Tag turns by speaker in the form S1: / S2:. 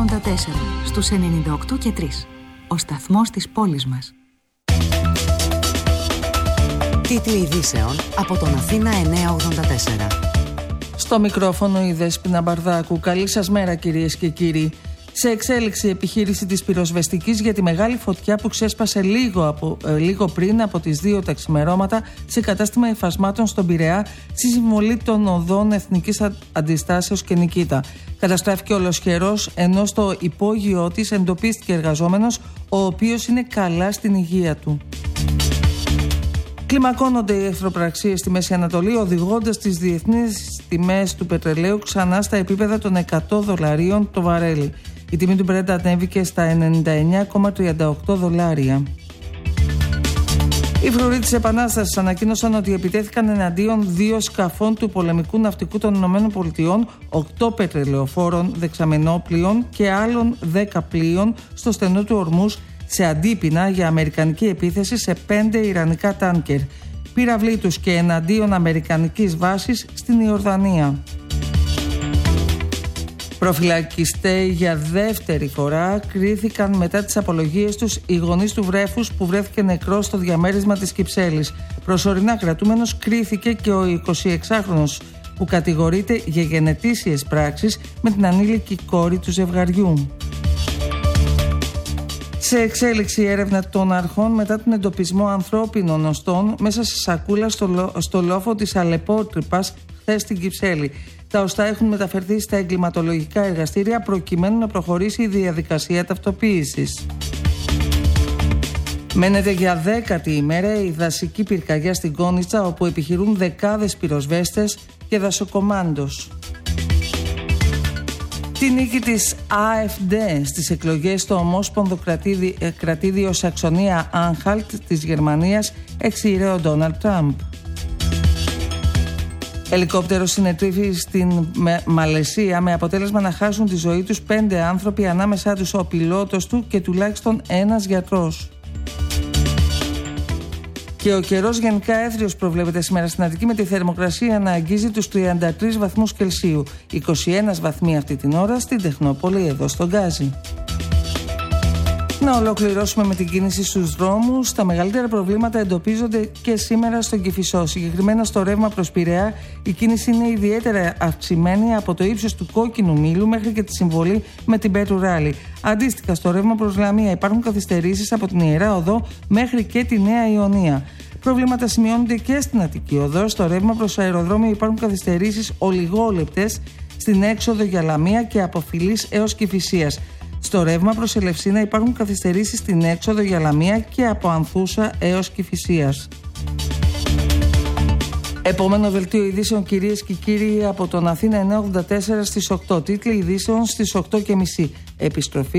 S1: στους 98 και 3. Ο σταθμός της πόλης μας.
S2: Τίτλοι ειδήσεων από τον Αθήνα 984.
S3: Στο μικρόφωνο η Δέσποινα Μπαρδάκου. Καλή σας μέρα, κυρίες και κύριοι. Σε εξέλιξη επιχείρηση της πυροσβεστικής για τη μεγάλη φωτιά που ξέσπασε λίγο πριν από τις 2 τα ξημερώματα σε κατάστημα υφασμάτων στον Πειραιά, στη συμβολή των οδών Εθνικής Αντιστάσεως και Νικήτα. Καταστράφηκε ολοσχερός, ενώ στο υπόγειό της εντοπίστηκε εργαζόμενος, ο οποίος είναι καλά στην υγεία του. Κλιμακώνονται οι εχθροπραξίες στη Μέση Ανατολή, οδηγώντας τις διεθνείς τιμές του πετρελαίου ξανά στα επίπεδα των $100 το βαρέλι. Η τιμή του Brent ανέβηκε στα $99,38. Οι φρουροί της Επανάστασης ανακοίνωσαν ότι επιτέθηκαν εναντίον 2 σκαφών του πολεμικού ναυτικού των ΗΠΑ, 8 πετρελαιοφόρων δεξαμενόπλοιων και άλλων 10 πλοίων στο στενό του Ορμούς, σε αντίπεινα για αμερικανική επίθεση σε 5 ιρανικά τάνκερ, πυραυλί τους και εναντίον αμερικανικής βάσης στην Ιορδανία. Προφυλακιστέοι για δεύτερη φορά κρίθηκαν μετά τις απολογίες τους οι γονείς του βρέφους που βρέθηκε νεκρός στο διαμέρισμα της Κυψέλης. Προσωρινά κρατούμενος κρίθηκε και ο 26χρονος που κατηγορείται για γενετήσιες πράξεις με την ανήλικη κόρη του ζευγαριού. Σε εξέλιξη έρευνα των αρχών μετά τον εντοπισμό ανθρώπινων οστών μέσα σε σακούλα στο λόφο της Αλεπότρυπας χθες στην Κυψέλη. Τα οστά έχουν μεταφερθεί στα εγκληματολογικά εργαστήρια προκειμένου να προχωρήσει η διαδικασία ταυτοποίησης. Μένεται για 10η ημέρα η δασική πυρκαγιά στην Κόνιτσα, όπου επιχειρούν δεκάδες πυροσβέστες και δασοκομάντος. Τη νίκη της AfD στις εκλογές στο ομόσπονδο κρατήδιο Σαξονία-Άνχαλτ της Γερμανίας εξήρε ο Ντόναλντ Τραμπ. Ελικόπτερο συνετρίφη στην Μαλαισία με αποτέλεσμα να χάσουν τη ζωή τους 5 άνθρωποι, ανάμεσά τους ο πιλότος του και τουλάχιστον ένας γιατρός. Και ο καιρός γενικά έθριος προβλέπεται σήμερα στην Αττική, με τη θερμοκρασία να αγγίζει τους 33 βαθμούς Κελσίου. 21 βαθμοί αυτή την ώρα στην Τεχνόπολη, εδώ στον Γκάζι. Να ολοκληρώσουμε με την κίνηση στους δρόμους. Τα μεγαλύτερα προβλήματα εντοπίζονται και σήμερα στον Κηφισό. Συγκεκριμένα στο ρεύμα προς Πειραιά, η κίνηση είναι ιδιαίτερα αυξημένη από το ύψος του Κόκκινου Μήλου μέχρι και τη συμβολή με την Πέτρου Ράλη. Αντίστοιχα, στο ρεύμα προς Λαμία υπάρχουν καθυστερήσεις από την Ιερά Οδό μέχρι και τη Νέα Ιωνία. Προβλήματα σημειώνονται και στην Αττική Οδό. Στο ρεύμα προς αεροδρόμιο υπάρχουν καθυστερήσεις ολιγόλεπτες στην έξοδο για Λαμία και από Φυλής έως Κηφισίας. Στο ρεύμα προς Ελευσίνα υπάρχουν καθυστερήσεις στην έξοδο για Λαμία και από Ανθούσα έως Κηφισίας. Επόμενο δελτίο ειδήσεων, κυρίες και κύριοι, από τον Αθήνα 984 στις 8. Τίτλοι ειδήσεων στις 8:30. Επιστροφή